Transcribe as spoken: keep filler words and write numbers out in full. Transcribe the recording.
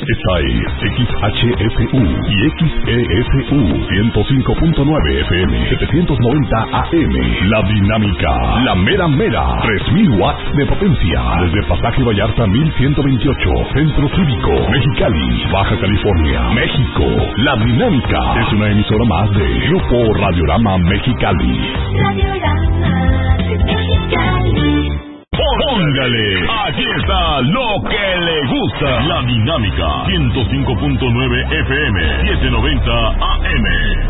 Esta es X H F U y X E F U ciento cinco punto nueve F M, setecientos noventa A M. La Dinámica, la mera mera, tres mil watts de potencia. Desde Pasaje Vallarta mil ciento veintiocho, Centro Cívico, Mexicali, Baja California, México. La Dinámica es una emisora más de Grupo Radiorama Mexicali. Radiorama Mexicali. Póngale, aquí está lo que le gusta. La Dinámica, ciento cinco punto nueve F M, setecientos noventa A M.